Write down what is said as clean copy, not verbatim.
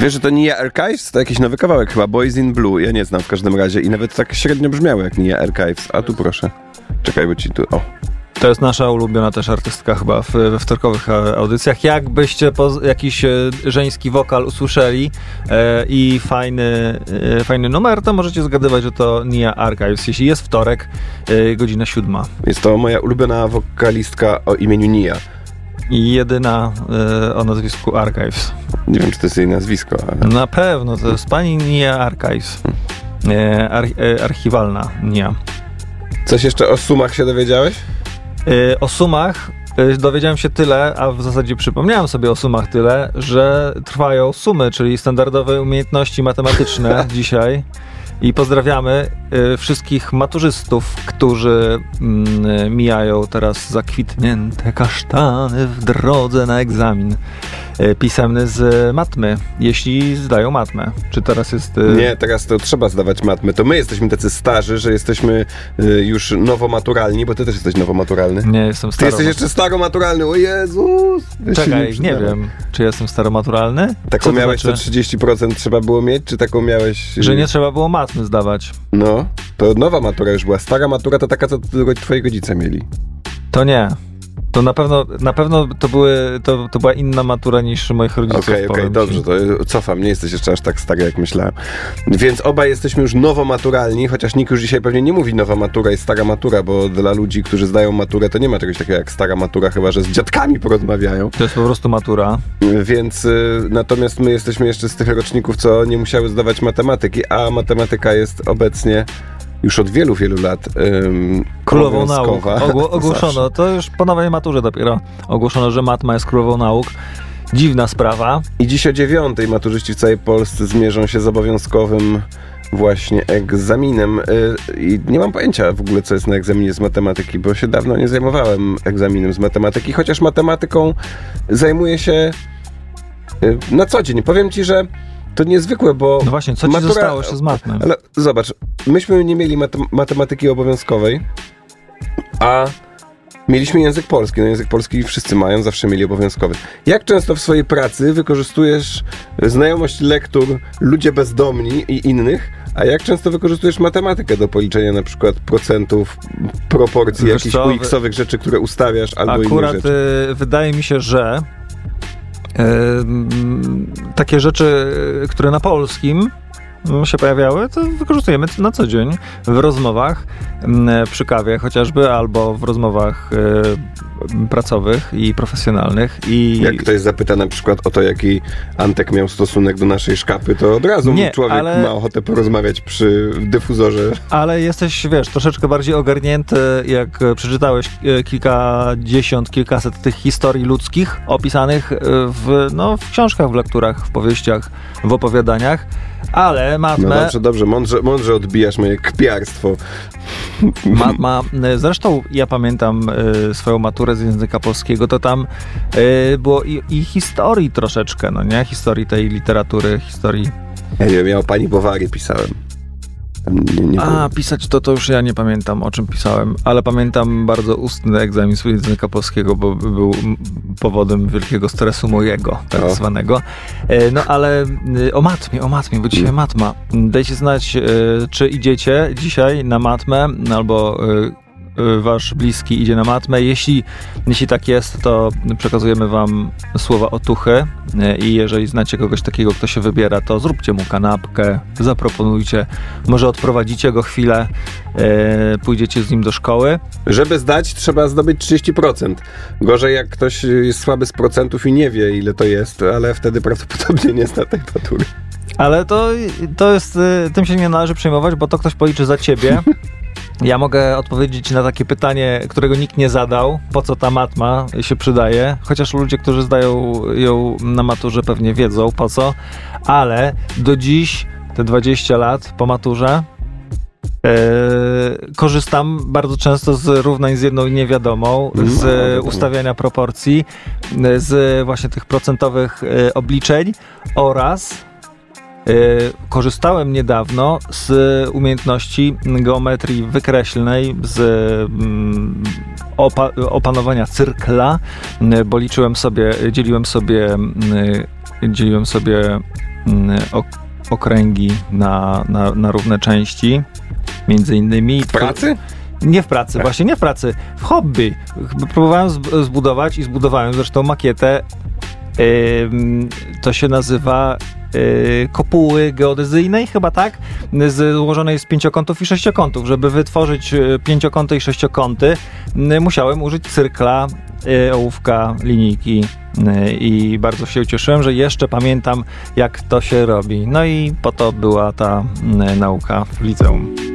Wiesz, że to Nia Archives? To jakiś nowy kawałek chyba, Boys in Blue. Ja nie znam w każdym razie i nawet tak średnio brzmiało jak Nia Archives. A tu proszę. Czekaj, bo ci tu... O. To jest nasza ulubiona też artystka chyba we wtorkowych audycjach. Jakbyście jakiś żeński wokal usłyszeli i fajny numer, to możecie zgadywać, że to Nia Archives. Jeśli jest wtorek, godzina 7. Jest to moja ulubiona wokalistka o imieniu Nia. I jedyna o nazwisku Archives. Nie wiem, czy to jest jej nazwisko, ale... Na pewno, to jest pani Nia Archives. Archiwalna Nia. Coś jeszcze o sumach się dowiedziałeś? O sumach dowiedziałem się tyle, a w zasadzie przypomniałem sobie o sumach tyle, że trwają sumy, czyli standardowe umiejętności matematyczne dzisiaj. I pozdrawiamy wszystkich maturzystów, którzy mijają teraz zakwitnięte kasztany w drodze na egzamin pisemny z matmy, jeśli zdają matmę. Czy teraz jest... Nie, teraz to trzeba zdawać matmę. To my jesteśmy tacy starzy, że jesteśmy już nowomaturalni, bo ty też jesteś nowomaturalny. Nie, jestem Ty jesteś jeszcze staromaturalny, o Jezus! Czekaj, nie wiem, czy jestem staromaturalny? Taką miałeś, to 30% trzeba było mieć, czy taką miałeś... Że nie trzeba było matmy zdawać. No, to nowa matura już była. Stara matura to taka, co twoi rodzice mieli. To nie. To na pewno to była inna matura niż moich rodziców. Okej, dobrze, to cofam, nie jesteś jeszcze aż tak stary, jak myślałem. Więc obaj jesteśmy już nowomaturalni, chociaż nikt już dzisiaj pewnie nie mówi nowa matura i stara matura, bo dla ludzi, którzy zdają maturę, to nie ma czegoś takiego jak stara matura, chyba że z dziadkami porozmawiają. To jest po prostu matura. Więc natomiast my jesteśmy jeszcze z tych roczników, co nie musiały zdawać matematyki, a matematyka jest obecnie już od wielu, wielu lat królową nauk. Ogłoszono, to już po nowej maturze dopiero ogłoszono, że matma jest królową nauk. Dziwna sprawa. I dziś o 9:00 maturzyści w całej Polsce zmierzą się z obowiązkowym właśnie egzaminem. I nie mam pojęcia w ogóle, co jest na egzaminie z matematyki, bo się dawno nie zajmowałem egzaminem z matematyki, chociaż matematyką zajmuję się na co dzień. Powiem ci, że to niezwykłe, bo... No właśnie, co ci zostało jeszcze z matmy? Ale zobacz, myśmy nie mieli matematyki obowiązkowej, a mieliśmy język polski. No język polski wszyscy mają, zawsze mieli obowiązkowy. Jak często w swojej pracy wykorzystujesz znajomość lektur, ludzie bezdomni i innych, a jak często wykorzystujesz matematykę do policzenia na przykład procentów, proporcji, jakichś UX-owych rzeczy, które ustawiasz, albo innych rzeczy? Akurat wydaje mi się, że takie rzeczy, które na polskim się pojawiały, to wykorzystujemy na co dzień w rozmowach przy kawie chociażby, albo w rozmowach pracowych i profesjonalnych. Jak ktoś zapyta na przykład o to, jaki Antek miał stosunek do naszej szkapy, to od razu człowiek ma ochotę porozmawiać przy dyfuzorze. Ale jesteś, troszeczkę bardziej ogarnięty, jak przeczytałeś kilkaset tych historii ludzkich opisanych w książkach, w lekturach, w powieściach, w opowiadaniach. Ale matmę... No dobrze, mądrze odbijasz moje kpiarstwo. Matma, zresztą ja pamiętam swoją maturę z języka polskiego, to tam było i historii troszeczkę, no nie? Historii tej literatury, historii... Ja nie wiem, ja o pani Bowary pisałem. Pisać to już ja nie pamiętam, o czym pisałem, ale pamiętam bardzo ustny egzamin z języka polskiego, bo był powodem wielkiego stresu mojego, tak zwanego. No ale o matmie, bo dzisiaj matma. Dajcie znać, czy idziecie dzisiaj na matmę, albo wasz bliski idzie na matmę. Jeśli tak jest, to przekazujemy wam słowa otuchy i jeżeli znacie kogoś takiego, kto się wybiera, to zróbcie mu kanapkę, zaproponujcie, może odprowadzicie go chwilę, pójdziecie z nim do szkoły. Żeby zdać, trzeba zdobyć 30%. Gorzej, jak ktoś jest słaby z procentów i nie wie, ile to jest, ale wtedy prawdopodobnie nie zna tej matury. Ale to jest, tym się nie należy przejmować, bo to ktoś policzy za ciebie. Ja mogę odpowiedzieć na takie pytanie, którego nikt nie zadał, po co ta matma się przydaje, chociaż ludzie, którzy zdają ją na maturze, pewnie wiedzą po co, ale do dziś, te 20 lat po maturze, korzystam bardzo często z równań z jedną niewiadomą, z ustawiania proporcji, z właśnie tych procentowych obliczeń oraz Korzystałem niedawno z umiejętności geometrii wykreślnej, z opanowania cyrkla, bo dzieliłem sobie okręgi na równe części, między innymi. W pracy? Nie w pracy, właśnie nie w pracy, w hobby. Próbowałem zbudować i zbudowałem zresztą makietę. To się nazywa kopuły geodezyjnej, chyba tak? Złożonej z pięciokątów i sześciokątów. Żeby wytworzyć pięciokąty i sześciokąty, musiałem użyć cyrkla, ołówka, linijki i bardzo się ucieszyłem, że jeszcze pamiętam, jak to się robi. No i po to była ta nauka w liceum.